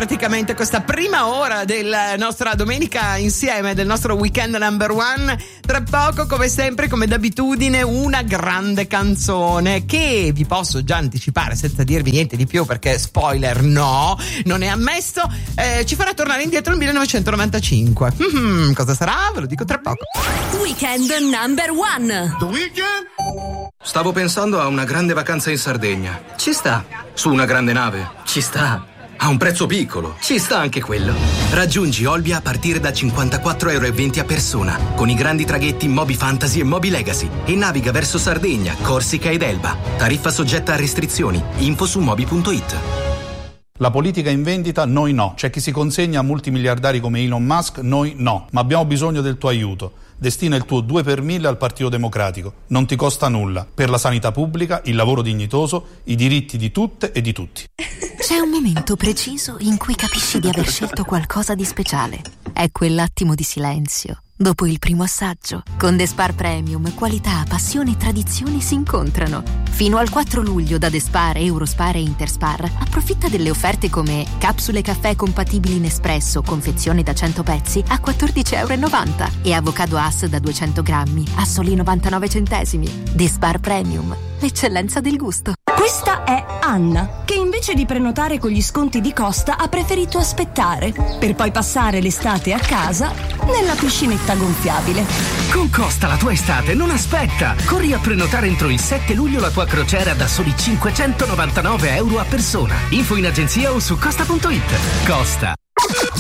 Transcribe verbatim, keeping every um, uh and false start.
praticamente questa prima ora della nostra domenica insieme, del nostro weekend number one. Tra poco, come sempre, come d'abitudine, una grande canzone che vi posso già anticipare senza dirvi niente di più, perché spoiler no, non è ammesso. Eh, ci farà tornare indietro nel millenovecentonovantacinque. Mm-hmm, cosa sarà? Ve lo dico tra poco. Weekend number one. The Weekend? Stavo pensando a una grande vacanza in Sardegna. Ci sta. Su una grande nave. Ci sta. A un prezzo piccolo. Ci sta anche quello. Raggiungi Olbia a partire da cinquantaquattro euro e venti a persona, con i grandi traghetti Moby Fantasy e Moby Legacy, e naviga verso Sardegna, Corsica ed Elba. Tariffa soggetta a restrizioni. Info su moby punto it. La politica in vendita, noi no. C'è chi si consegna a multimiliardari come Elon Musk, noi no. Ma abbiamo bisogno del tuo aiuto. Destina il tuo due per mille al Partito Democratico. Non ti costa nulla. Per la sanità pubblica, il lavoro dignitoso, i diritti di tutte e di tutti. C'è un momento preciso in cui capisci di aver scelto qualcosa di speciale. È quell'attimo di silenzio dopo il primo assaggio. Con Despar Premium, qualità, passione e tradizioni si incontrano. Fino al quattro luglio da Despar, Eurospar e Interspar approfitta delle offerte come capsule caffè compatibili in espresso, confezione da cento pezzi a quattordici euro e novanta e avocado Hass da duecento grammi a soli novantanove centesimi. Despar Premium, l'eccellenza del gusto. Questa è Anna, che invece di prenotare con gli sconti di Costa ha preferito aspettare, per poi passare l'estate a casa nella piscinetta gonfiabile. Con Costa la tua estate non aspetta! Corri a prenotare entro il sette luglio la tua crociera da soli cinquecentonovantanove euro a persona. Info in agenzia o su costa punto it. Costa.